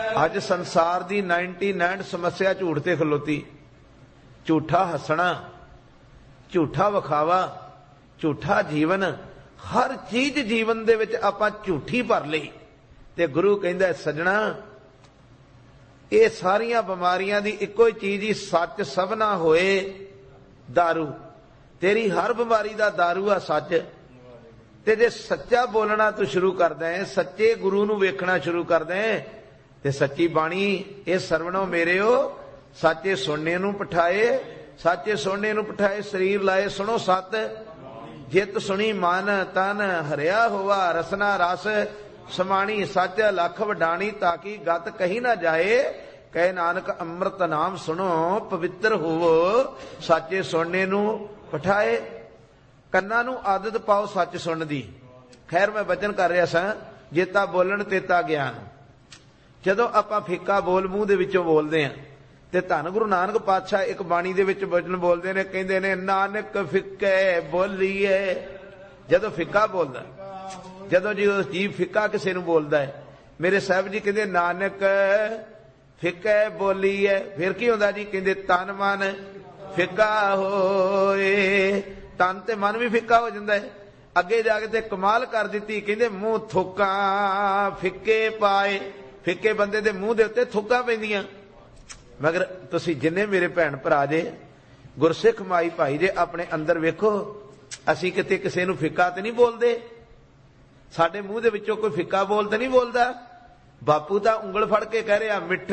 अज संसार की 99 समस्या झूठ ते खलोती। झूठा हसना, झूठा विखावा, झूठा जीवन, हर चीज जीवन दे विच आपां झूठी भर लई। ते गुरु कहंदा सजना ये सारियां बीमारियां दी इक्को ही चीज ही सच सबना होए दारू। तेरी हर बीमारी दा दारू आ सच। ते जे सच्चा बोलना तू शुरू कर दें, सच्चे गुरु नूं वेखना शुरू कर दें, ते सच्ची बाणी ये सरवणो मेरेओ साचे सुनने नूं पठाए, साचे सुनने नूं पठाए शरीर लाए सुनो सत। जित सुनी मन तन हरिया होवा रसना रस समाणी सच लख वडाणी ताकि गत कही ना जाए। कहे नानक अमृत नाम सुनो पवित्र होवो साचे सुनने नूं पठाए। कन्ना नूं आदत पाओ सच सुन दी। खैर मैं वचन कर रहा सा जेता बोलन तेता ज्ञान। जदों आपां फिक्का बोल मूँह दे विचों बोलदे हां ते धन गुरु नानक पातशाह एक बाणी दे विच वचन बोलदे ने, कहंदे ने नानक फिक्के बोलीए। जदों फिक्का बोलदा, जदों जी उस जीव फिक्का किसी नूं बोलदा है, मेरे साहब जी कहंदे नानक फिक्के बोलीए, फिर की हुंदा जी? कहंदे तन मन फिक्का होए। तन ते मन भी फिक्का हो जाता है। अगे जाके ते कमाल कर दी, कहंदे मूँह थुक्का फिक्के पाए। फिक्के बंदे दे मूँह दे उत्ते थुक्का पैंदियां। मगर तुसीं जिन्ने मेरे भैन भरा जे गुरसिख माई भाई जे अपने अंदर वेखो, असीं किते किसी नूं फिक्का ते नहीं बोलदे। साडे मूँह दे विचों कोई फिक्का बोल ते नहीं बोलदा। बापू तां उंगल फड़ के कह रहा मिठ